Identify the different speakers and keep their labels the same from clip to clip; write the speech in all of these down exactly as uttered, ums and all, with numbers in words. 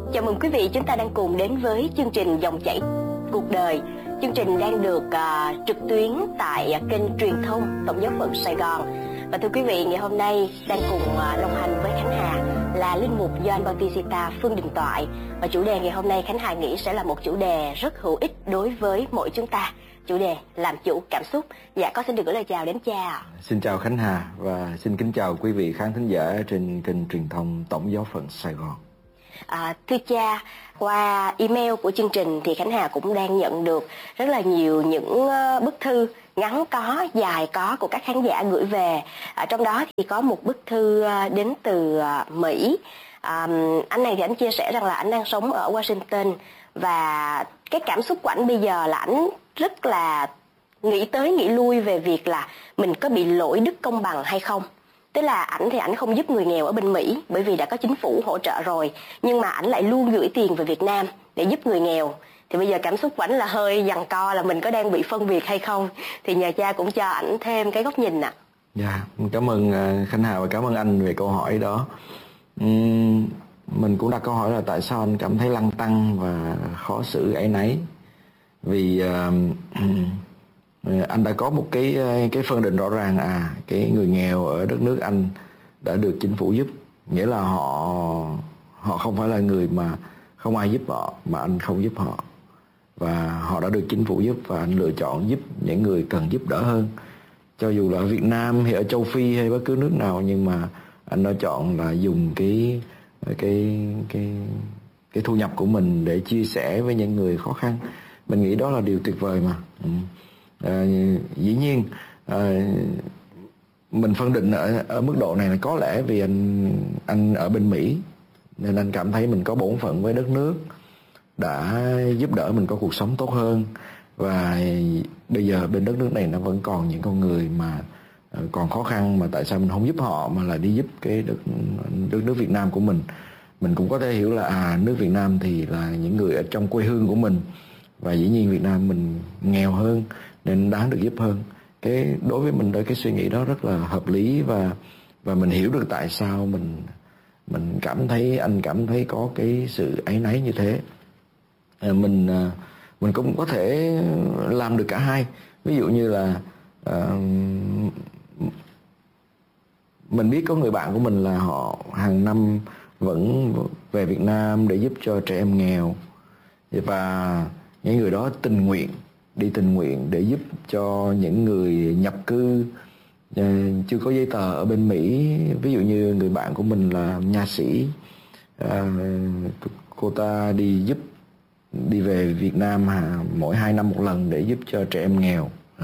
Speaker 1: Chào mừng quý vị, chúng ta đang cùng đến với chương trình Dòng chảy cuộc đời. Chương trình đang được uh, trực tuyến tại uh, kênh truyền thông Tổng giáo phận Sài Gòn. Và thưa quý vị, ngày hôm nay đang cùng uh, đồng hành với Khánh Hà là linh mục Gioan Bautista Phương Đình Toại. Và chủ đề ngày hôm nay Khánh Hà nghĩ sẽ là một chủ đề rất hữu ích đối với mỗi chúng ta. Chủ đề làm chủ cảm xúc. Dạ, con xin được gửi lời chào đến cha.
Speaker 2: Xin chào Khánh Hà và xin kính chào quý vị khán thính giả trên kênh truyền thông Tổng giáo phận Sài Gòn.
Speaker 1: À, thưa cha, qua email của chương trình thì Khánh Hà cũng đang nhận được rất là nhiều những bức thư ngắn có, dài có của các khán giả gửi về. À, trong đó thì có một bức thư đến từ Mỹ. À, anh này thì anh chia sẻ rằng là anh đang sống ở Washington và cái cảm xúc của anh bây giờ là anh rất là nghĩ tới nghĩ lui về việc là mình có bị lỗi đức công bằng hay không. Tức là ảnh thì ảnh không giúp người nghèo ở bên Mỹ bởi vì đã có chính phủ hỗ trợ rồi, nhưng mà ảnh lại luôn gửi tiền về Việt Nam để giúp người nghèo. Thì bây giờ cảm xúc của ảnh là hơi giằng co là mình có đang bị phân biệt hay không. Thì nhờ cha cũng cho ảnh thêm cái góc nhìn ạ.
Speaker 2: Dạ, cảm ơn Khánh Hà và cảm ơn anh về câu hỏi đó. uhm, Mình cũng đặt câu hỏi là tại sao anh cảm thấy lăn tăn và khó xử áy náy. Vì uh, anh đã có một cái cái phân định rõ ràng, à cái người nghèo ở đất nước anh đã được chính phủ giúp, nghĩa là họ họ không phải là người mà không ai giúp họ, mà anh không giúp họ, và họ đã được chính phủ giúp và anh lựa chọn giúp những người cần giúp đỡ hơn, cho dù là ở Việt Nam hay ở châu Phi hay bất cứ nước nào, nhưng mà anh đã chọn là dùng cái cái cái cái thu nhập của mình để chia sẻ với những người khó khăn. Mình nghĩ đó là điều tuyệt vời mà. Ừ. À, dĩ nhiên à, mình phân định ở, ở mức độ này là có lẽ vì anh anh ở bên Mỹ nên anh cảm thấy mình có bổn phận với đất nước, đã giúp đỡ mình có cuộc sống tốt hơn, và bây giờ bên đất nước này nó vẫn còn những con người mà còn khó khăn, mà tại sao mình không giúp họ mà lại đi giúp cái đất, đất nước Việt Nam của mình. Mình cũng có thể hiểu là à nước Việt Nam thì là những người ở trong quê hương của mình, và dĩ nhiên Việt Nam mình nghèo hơn nên đáng được giúp hơn. Cái đối với mình, cái suy nghĩ đó rất là hợp lý, và và mình hiểu được tại sao mình mình cảm thấy anh cảm thấy có cái sự áy náy như thế. À, mình mình cũng có thể làm được cả hai. Ví dụ như là à, mình biết có người bạn của mình là họ hàng năm vẫn về Việt Nam để giúp cho trẻ em nghèo, và những người đó tình nguyện đi tình nguyện để giúp cho những người nhập cư uh, chưa có giấy tờ ở bên Mỹ. Ví dụ như người bạn của mình là nha sĩ, uh, cô ta đi giúp đi về Việt Nam à, mỗi hai năm một lần để giúp cho trẻ em nghèo. uh.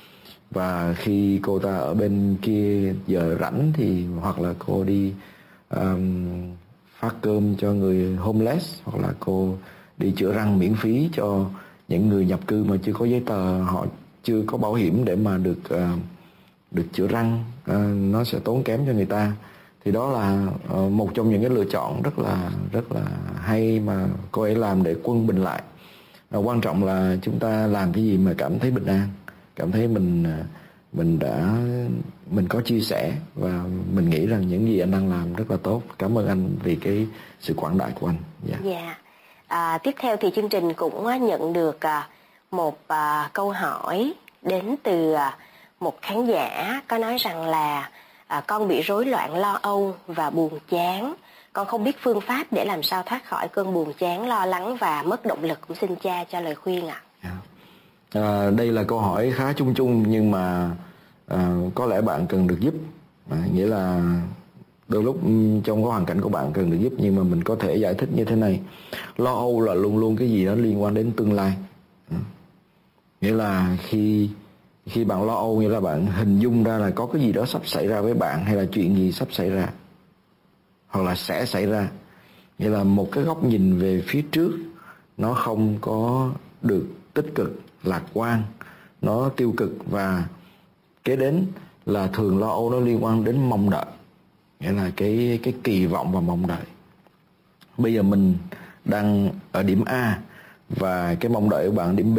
Speaker 2: Và khi cô ta ở bên kia giờ rảnh thì hoặc là cô đi um, phát cơm cho người homeless, hoặc là cô đi chữa răng miễn phí cho những người nhập cư mà chưa có giấy tờ, họ chưa có bảo hiểm để mà được uh, được chữa răng, uh, nó sẽ tốn kém cho người ta. Thì đó là uh, một trong những cái lựa chọn rất là rất là hay mà cô ấy làm để quân bình lại. Uh, quan trọng là chúng ta làm cái gì mà cảm thấy bình an, cảm thấy mình uh, mình đã mình có chia sẻ, và mình nghĩ rằng những gì anh đang làm rất là tốt. Cảm ơn anh vì cái sự quảng đại của anh. Dạ.
Speaker 1: Yeah. Yeah. À, tiếp theo thì chương trình cũng nhận được à, một à, câu hỏi đến từ à, một khán giả có nói rằng là à, con bị rối loạn lo âu và buồn chán. Con không biết phương pháp để làm sao thoát khỏi cơn buồn chán, lo lắng và mất động lực. Cũng xin cha cho lời khuyên ạ.
Speaker 2: Yeah. À, đây là câu hỏi khá chung chung, nhưng mà à, có lẽ bạn cần được giúp. À, nghĩa là đôi lúc trong cái hoàn cảnh của bạn cần được giúp, nhưng mà mình có thể giải thích như thế này. Lo âu là luôn luôn cái gì đó liên quan đến tương lai. Ừ. Nghĩa là khi khi bạn lo âu, nghĩa là bạn hình dung ra là có cái gì đó sắp xảy ra với bạn, hay là chuyện gì sắp xảy ra, hoặc là sẽ xảy ra. Nghĩa là một cái góc nhìn về phía trước nó không có được tích cực, lạc quan, nó tiêu cực. Và kế đến là thường lo âu nó liên quan đến mong đợi, nghĩa là cái cái kỳ vọng và mong đợi. Bây giờ mình đang ở điểm A và cái mong đợi của bạn điểm B,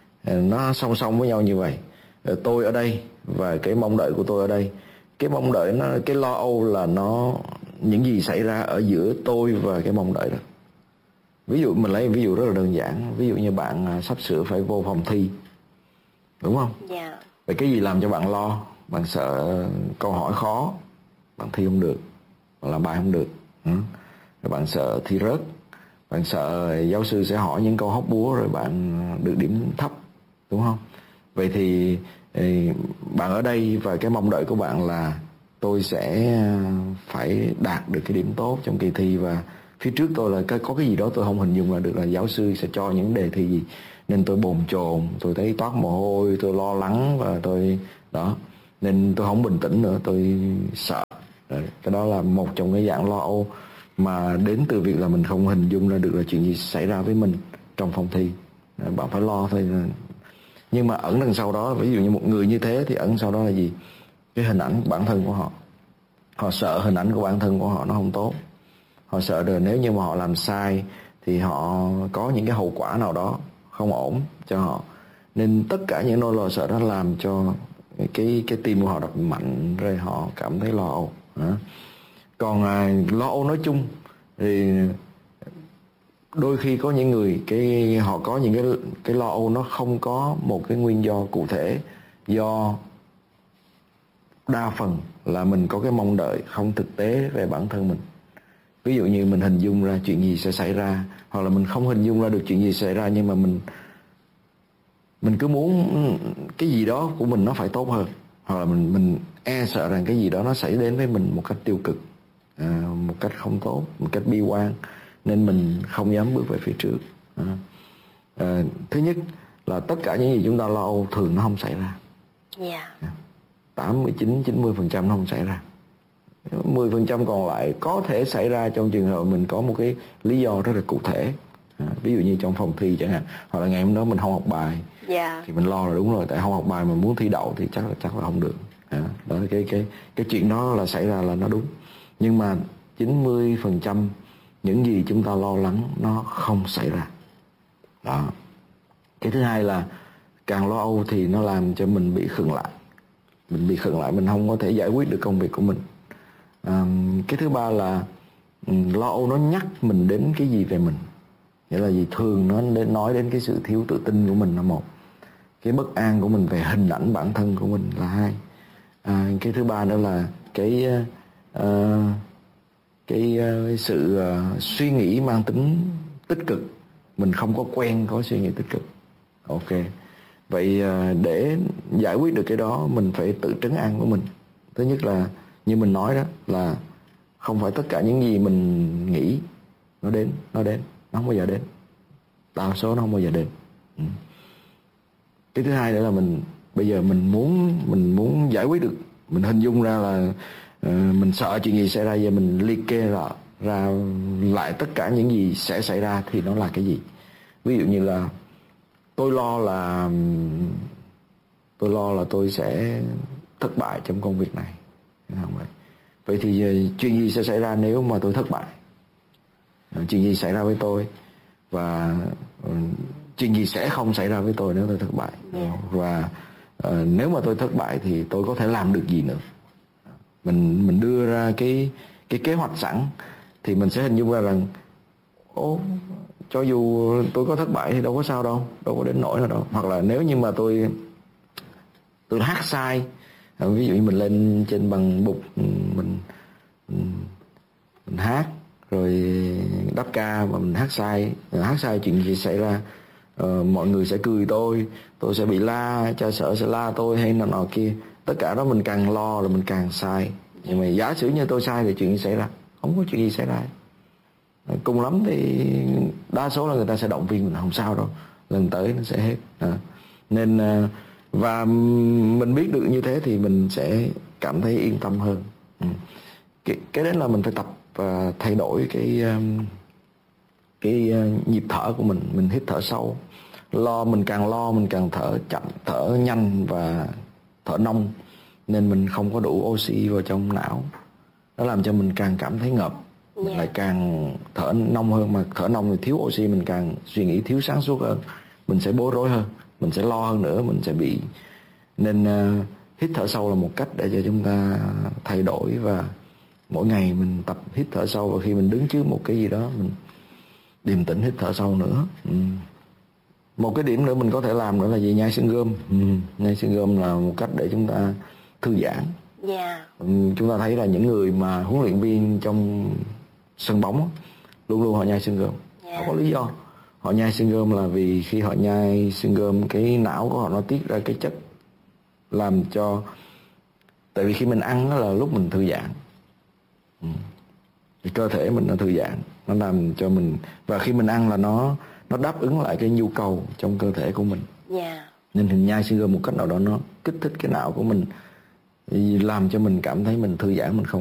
Speaker 2: nó song song với nhau như vậy. Tôi ở đây và cái mong đợi của tôi ở đây. Cái mong đợi nó, cái lo âu là nó những gì xảy ra ở giữa tôi và cái mong đợi đó. ví dụ mình lấy ví dụ rất là đơn giản, ví dụ như bạn sắp sửa phải vô phòng thi, đúng không?
Speaker 1: Dạ.
Speaker 2: Vậy cái gì làm cho bạn lo? Bạn sợ câu hỏi khó, bạn thi không được, bạn làm bài không được, ừ. Rồi bạn sợ thi rớt, bạn sợ giáo sư sẽ hỏi những câu hóc búa rồi bạn được điểm thấp, đúng không? Vậy thì bạn ở đây và cái mong đợi của bạn là tôi sẽ phải đạt được cái điểm tốt trong kỳ thi, và phía trước tôi là có cái gì đó tôi không hình dung là được là giáo sư sẽ cho những đề thi gì, nên tôi bồn chồn, tôi thấy toát mồ hôi, tôi lo lắng và tôi đó, nên tôi không bình tĩnh nữa, tôi sợ. Đấy, cái đó là một trong cái dạng lo âu mà đến từ việc là mình không hình dung ra được là chuyện gì xảy ra với mình trong phòng thi. Bạn phải lo thôi. Nhưng mà ẩn đằng sau đó, ví dụ như một người như thế thì ẩn sau đó là gì? Cái hình ảnh bản thân của họ. Họ sợ hình ảnh của bản thân của họ nó không tốt. Họ sợ rồi nếu như mà họ làm sai thì họ có những cái hậu quả nào đó không ổn cho họ. Nên tất cả những nỗi lo sợ đó làm cho cái cái tim của họ đập mạnh, rồi họ cảm thấy lo âu. Còn à, lo âu nói chung thì đôi khi có những người cái họ có những cái cái lo âu nó không có một cái nguyên do cụ thể, do đa phần là mình có cái mong đợi không thực tế về bản thân mình. Ví dụ như mình hình dung ra chuyện gì sẽ xảy ra, hoặc là mình không hình dung ra được chuyện gì xảy ra, nhưng mà mình mình cứ muốn cái gì đó của mình nó phải tốt hơn, hoặc là mình mình e sợ rằng cái gì đó nó xảy đến với mình một cách tiêu cực, à, một cách không tốt, một cách bi quan, nên mình không dám bước về phía trước. À, à, thứ nhất là tất cả những gì chúng ta lo âu thường nó không xảy ra.
Speaker 1: Yeah.
Speaker 2: tám mươi chín, chín mươi phần trăm nó không xảy ra. mười phần trăm còn lại có thể xảy ra trong trường hợp mình có một cái lý do rất là cụ thể. À, ví dụ như trong phòng thi chẳng hạn, hoặc là ngày hôm đó mình không học bài,
Speaker 1: yeah.
Speaker 2: thì mình lo là đúng rồi, tại không học bài mà muốn thi đậu thì chắc là chắc là không được. À, đó là cái cái cái chuyện đó là xảy ra là nó đúng. Nhưng mà chín mươi phần trăm những gì chúng ta lo lắng nó không xảy ra. Đó. Cái thứ hai là càng lo âu thì nó làm cho mình bị khựng lại. Mình bị khựng lại, mình không có thể giải quyết được công việc của mình. À, cái thứ ba là lo âu nó nhắc mình đến cái gì về mình. Nghĩa là gì? Thường nó đến nói đến cái sự thiếu tự tin của mình là một. Cái bất an của mình về hình ảnh bản thân của mình là hai. À, cái thứ ba nữa là cái uh, cái uh, sự uh, suy nghĩ mang tính tích cực. Mình không có quen có suy nghĩ tích cực. Ok. Vậy uh, để giải quyết được cái đó mình phải tự trấn an của mình. Thứ nhất là như mình nói đó, là không phải tất cả những gì mình nghĩ nó đến, nó đến, nó không bao giờ đến. Đa số nó không bao giờ đến. Ừ. Cái thứ hai nữa là mình bây giờ mình muốn mình muốn giải quyết được, mình hình dung ra là uh, mình sợ chuyện gì xảy ra, giờ mình liệt kê ra, ra lại tất cả những gì sẽ xảy ra thì nó là cái gì. Ví dụ như là tôi lo là tôi lo là tôi sẽ thất bại trong công việc này. Không vậy. Vậy thì chuyện gì sẽ xảy ra nếu mà tôi thất bại? Chuyện gì xảy ra với tôi? Và uh, chuyện gì sẽ không xảy ra với tôi nếu tôi thất bại? Yeah. Và uh, nếu mà tôi thất bại thì tôi có thể làm được gì nữa? Mình mình đưa ra cái cái kế hoạch sẵn thì mình sẽ hình dung ra rằng ố, cho dù tôi có thất bại thì đâu có sao đâu, đâu có đến nỗi nào đâu. Hoặc là nếu như mà tôi tôi hát sai, ví dụ như mình lên trên bằng bục, mình mình, mình hát rồi đáp ca mà mình hát sai, hát sai chuyện gì xảy ra? Ờ, mọi người sẽ cười tôi, tôi sẽ bị la, cha sở sẽ la tôi hay nào nọ kia. Tất cả đó mình càng lo rồi mình càng sai. Nhưng mà giả sử như tôi sai thì chuyện gì xảy ra? Không có chuyện gì xảy ra. Cùng lắm thì đa số là người ta sẽ động viên mình, không sao đâu, lần tới nó sẽ hết. À, nên và mình biết được như thế thì mình sẽ cảm thấy yên tâm hơn. Ừ. Cái, cái đấy là mình phải tập và thay đổi cái cái nhịp thở của mình. Mình hít thở sâu. Lo mình càng lo mình càng thở chậm, thở nhanh và thở nông, nên mình không có đủ oxy vào trong não. Nó làm cho mình càng cảm thấy ngợp. Mình yeah. lại càng thở nông hơn, mà thở nông thì thiếu oxy, mình càng suy nghĩ thiếu sáng suốt hơn, mình sẽ bối rối hơn, mình sẽ lo hơn nữa, mình sẽ bị. Nên uh, hít thở sâu là một cách để cho chúng ta thay đổi, và mỗi ngày mình tập hít thở sâu, và khi mình đứng trước một cái gì đó mình điềm tĩnh hít thở sâu nữa. Ừ. Một cái điểm nữa mình có thể làm nữa là gì? Nhai xương gươm. Ừ. Nhai xương gươm là một cách để chúng ta thư giãn.
Speaker 1: Yeah.
Speaker 2: Ừ. Chúng ta thấy là những người mà huấn luyện viên trong sân bóng luôn luôn họ nhai xương gươm. Yeah. Họ có lý do. Họ nhai xương gươm là vì khi họ nhai xương gươm, cái não của họ nó tiết ra cái chất làm cho, tại vì khi mình ăn đó là lúc mình thư giãn. Ừ. Thì cơ thể mình nó thư giãn, nó làm cho mình, và khi mình ăn là nó nó đáp ứng lại cái nhu cầu trong cơ thể của mình.
Speaker 1: Yeah.
Speaker 2: Nên hình nhai xương gươm một cách nào đó nó kích thích cái não của mình, làm cho mình cảm thấy mình thư giãn, mình không